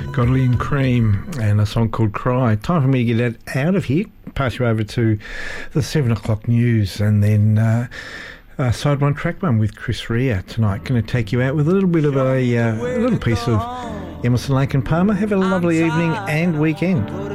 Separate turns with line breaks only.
Godley and Cream and a song called Cry. Time for me to get out of here, pass you over to the 7 o'clock news, and then side one, track one with Chris Rea tonight. Going to take you out with a little bit of a little piece of Emerson, Lake and Palmer. Have a lovely evening and weekend.